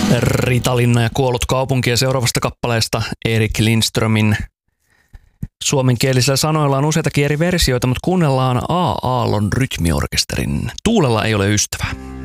Ritalinna ja kuollut kaupunki ja seuraavasta kappaleesta Erik Lindströmin suomenkielisillä sanoilla on useitakin eri versioita, mutta kuunnellaan A. Aallon rytmiorkesterin Tuulella ei ole ystävää.